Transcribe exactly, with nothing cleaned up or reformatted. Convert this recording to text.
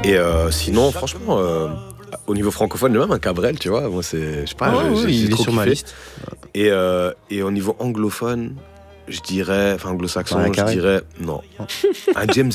Et euh, sinon, franchement, euh, au niveau francophone, même un Cabrel, tu vois, moi, c'est. Je sais pas, Ah, j'ai- oui, j'ai, j'ai il est trop sur ma kiffé. liste. Et, euh, et au niveau anglophone, je dirais. Enfin, anglo-saxon, Mariah je Carey. dirais. Non. Un James